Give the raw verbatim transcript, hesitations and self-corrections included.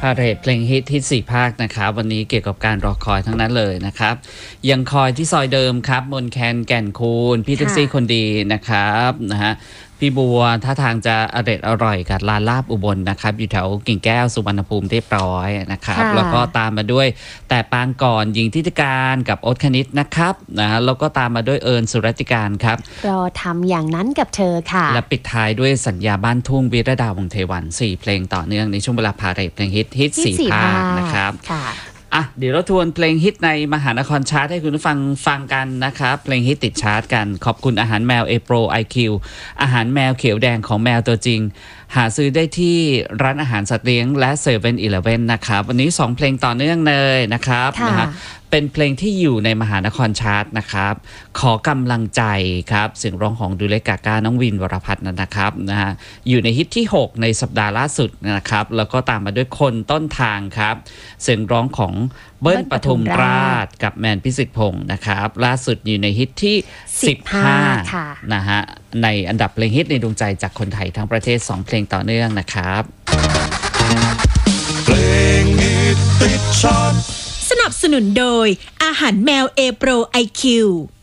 พาเหรดเพลงฮิตฮิตสี่ภาคนะครับวันนี้เกี่ยวกับการรอคอยทั้งนั้นเลยนะครับยังคอยที่ซอยเดิมครับมนแคนแก่นคูนพี่แท็กซี่คนดีนะครับนะฮะพี่บัวท่าทางจะอร่อยอร่อยกับร้านลาบอุบลนะครับอยู่แถวกิ่งแก้วสุวรรณภูมิเรียบร้อยนะครับแล้วก็ตามมาด้วยแต่ปางก่อนหญิงทิติการกับโอ๊ตคณิตนะครับนะฮะแล้วก็ตามมาด้วยเอิญสุรติการครับรอทำอย่างนั้นกับเธอค่ะและปิดท้ายด้วยสัญญาบ้านทุ่งวิรดาวงศ์เทวันสี่เพลงต่อเนื่องในช่วงเวลาพาเหรดเพลงฮิตฮิตสี่ภาคนะครับอ่ะเดี๋ยวเราทวนเพลงฮิตในมหานครชาร์ตให้คุณผู้ฟังฟังกันนะครับเพลงฮิตติดชาร์ตกันขอบคุณอาหารแมวเอโปรไอคิวอาหารแมวเขียวแดงของแมวตัวจริงหาซื้อได้ที่ร้านอาหารสัตว์เลี้ยงและเซเว่นอีเลฟเว่นนะครับวันนี้สองเพลงต่อเนื่องเลยนะครับนะฮะเป็นเพลงที่อยู่ในมหานครชาร์ตนะครับขอกำลังใจครับเสียงร้องของดูเลกกาก้าน้องวินวรพัฒน์นะครับนะฮะอยู่ในฮิตที่หกในสัปดาห์ล่าสุดนะครับแล้วก็ตามมาด้วยคนต้นทางครับเสียงร้องของเบิ้ลปทุมราชกับแมนพิสิทธิ์พงศ์นะครับล่าสุดอยู่ในฮิตที่สิบห้านะฮะในอันดับเพลงฮิตในดวงใจจากคนไทยทั้งประเทศสองเพลงต่อเนื่องนะครับเพลงฮิตติดชาร์ตสนับสนุนโดยอาหารแมวเอโปรไอคิว